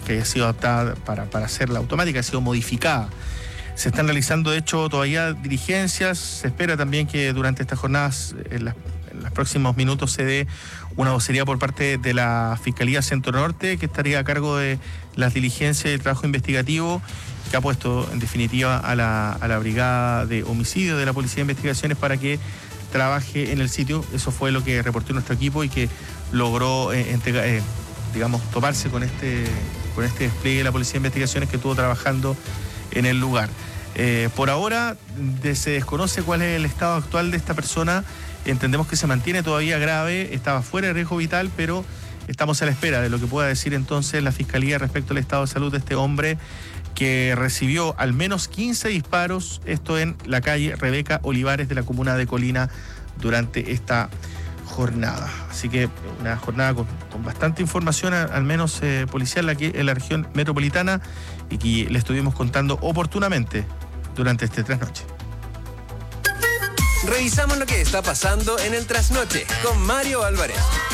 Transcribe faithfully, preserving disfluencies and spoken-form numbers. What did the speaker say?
que haya sido adaptada para, para hacerla automática, ha sido modificada. Se están realizando, de hecho, todavía diligencias. Se espera también que durante estas jornadas, en, la, en los próximos minutos, se dé una vocería por parte de la Fiscalía Centro Norte, que estaría a cargo de las diligencias y el trabajo investigativo, que ha puesto, en definitiva, a la, a la Brigada de Homicidio de la Policía de Investigaciones para que trabaje en el sitio. Eso fue lo que reportó nuestro equipo y que logró, eh, entregar, eh, digamos, toparse con este, con este despliegue de la Policía de Investigaciones que estuvo trabajando en el lugar. Eh, por ahora de, se desconoce cuál es el estado actual de esta persona. Entendemos que se mantiene todavía grave, estaba fuera de riesgo vital, pero estamos a la espera de lo que pueda decir entonces la Fiscalía respecto al estado de salud de este hombre que recibió al menos quince disparos, esto en la calle Rebeca Olivares de la comuna de Colina, durante esta jornada. Así que una jornada con, con bastante información, al menos eh, policial aquí en la región metropolitana, y que le estuvimos contando oportunamente durante este trasnoche. Revisamos lo que está pasando en el trasnoche con Mario Álvarez.